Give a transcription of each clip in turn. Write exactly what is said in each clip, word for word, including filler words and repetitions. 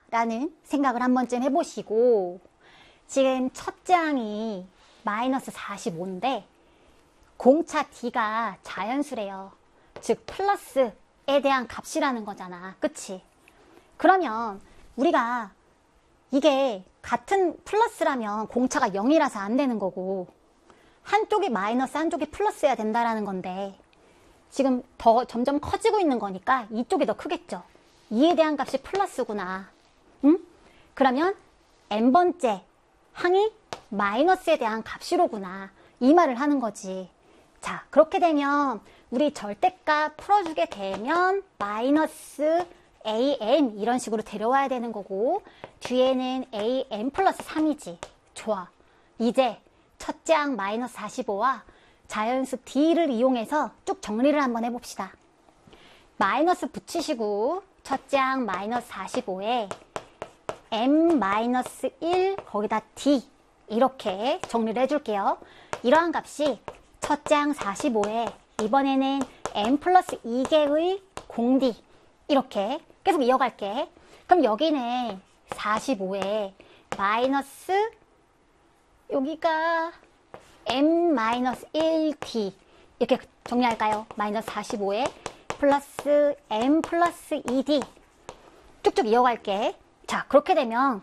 라는 생각을 한 번쯤 해보시고, 지금 첫째 항이 마이너스 사십오인데 공차 D가 자연수래요. 즉 플러스에 대한 값이라는 거잖아. 그치? 그러면 우리가 이게 같은 플러스라면 공차가 영이라서 안 되는 거고, 한쪽이 마이너스 한쪽이 플러스여야 된다라는 건데, 지금 더 점점 커지고 있는 거니까 이쪽이 더 크겠죠. 이에 대한 값이 플러스구나. 응? 그러면 n번째 항이 마이너스에 대한 값이로구나. 이 말을 하는 거지. 자, 그렇게 되면 우리 절대값 풀어주게 되면 마이너스 에이엔 이런 식으로 데려와야 되는 거고, 뒤에는 에이엔 플러스 삼이지. 좋아. 이제 첫째 항 마이너스 사십오와 자연수 D를 이용해서 쭉 정리를 한번 해봅시다. 마이너스 붙이시고 첫째 항 마이너스 사십오에 m 마이너스 일 거기다 D 이렇게 정리를 해줄게요. 이러한 값이 첫째 항 사십오에 이번에는 m 플러스 이 개의 공D 이렇게 계속 이어갈게. 그럼 여기는 사십오에 마이너스 여기가 m 마이너스 일 D 이렇게 정리할까요? 마이너스 사십오에 플러스 m 플러스 이 D 쭉쭉 이어갈게. 자, 그렇게 되면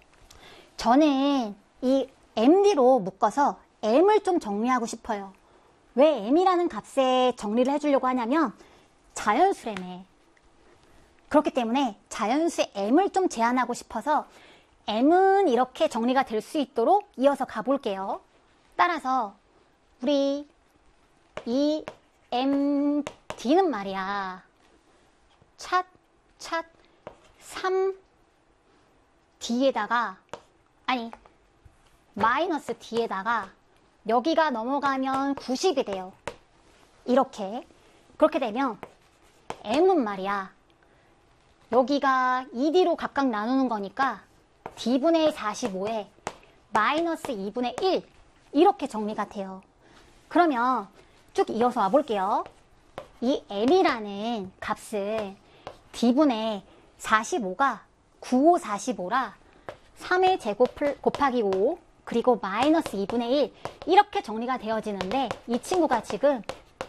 저는 이 md로 묶어서 m을 좀 정리하고 싶어요. 왜 m이라는 값에 정리를 해주려고 하냐면 자연수래매. 그렇기 때문에 자연수의 m을 좀 제한하고 싶어서 m은 이렇게 정리가 될 수 있도록 이어서 가볼게요. 따라서 우리 이 md는 말이야, 찻, 찻, 삼 D에다가, 아니 마이너스 D에다가 여기가 넘어가면 구십이 돼요. 이렇게. 그렇게 되면 m은 말이야, 여기가 이 D로 각각 나누는 거니까 D분의 사십오에 마이너스 이분의 일 이렇게 정리가 돼요. 그러면 쭉 이어서 와볼게요. 이 m이라는 값은 D분의 사십오가 구십오, 사십오라 삼의 제곱 곱하기 오 그리고 마이너스 이분의 일 이렇게 정리가 되어지는데, 이 친구가 지금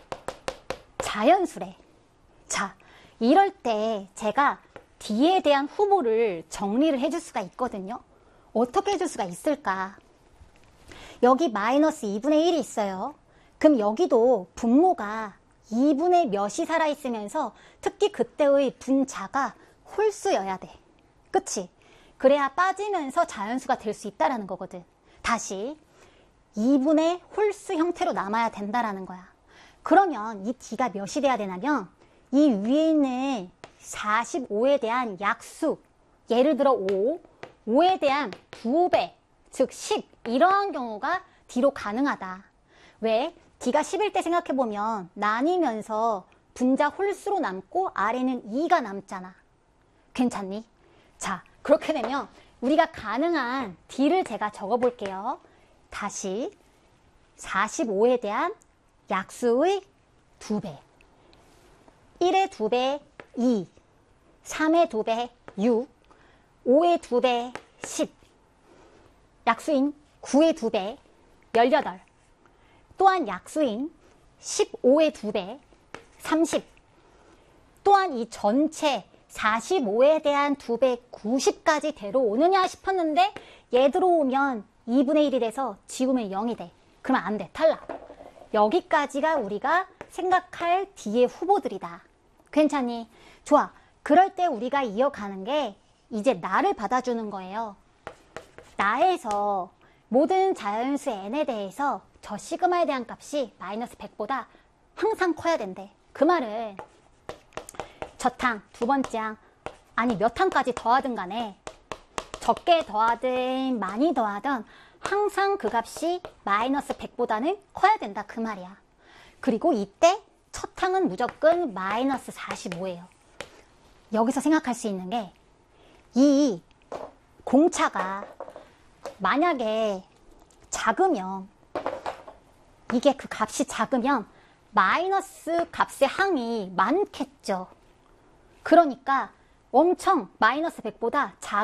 자연수래. 자, 이럴 때 제가 D에 대한 후보를 정리를 해줄 수가 있거든요. 어떻게 해줄 수가 있을까? 여기 마이너스 이분의 일이 있어요. 그럼 여기도 분모가 이분의 몇이 살아있으면서 특히 그때의 분자가 홀수여야 돼. 그치? 그래야 빠지면서 자연수가 될 수 있다라는 거거든. 다시 이분의 홀수 형태로 남아야 된다라는 거야. 그러면 이 D가 몇이 돼야 되냐면 이 위에 있는 사십오에 대한 약수, 예를 들어 오, 오에 대한 두 배, 즉 십, 이러한 경우가 D로 가능하다. 왜? D가 십일 때 생각해보면 나뉘면서 분자 홀수로 남고 아래는 이가 남잖아. 괜찮니? 자, 그렇게 되면 우리가 가능한 D를 제가 적어볼게요. 다시 사십오에 대한 약수의 두 배, 일의 두 배 이, 삼의 두 배 육, 오의 두 배 십, 약수인 구의 두 배 십팔, 또한 약수인 십오의 두 배 삼십, 또한 이 전체 사십오에 대한 두 배 구십까지 데려오느냐 싶었는데 얘 들어오면 이분의 일이 돼서 지우면 영이 돼. 그러면 안 돼. 탈락. 여기까지가 우리가 생각할 D의 후보들이다. 괜찮니? 좋아. 그럴 때 우리가 이어가는 게 이제 나를 받아주는 거예요. 나에서 모든 자연수 n에 대해서 저 시그마에 대한 값이 마이너스 백보다 항상 커야 된대. 그 말은 첫 항, 두 번째 항, 아니 몇 항까지 더하든 간에 적게 더하든 많이 더하든 항상 그 값이 마이너스 백보다는 커야 된다. 그 말이야. 그리고 이때 첫 항은 무조건 마이너스 사십오예요. 여기서 생각할 수 있는 게 이 공차가 만약에 작으면, 이게 그 값이 작으면 마이너스 값의 항이 많겠죠. 그러니까 엄청 마이너스 백보다 작은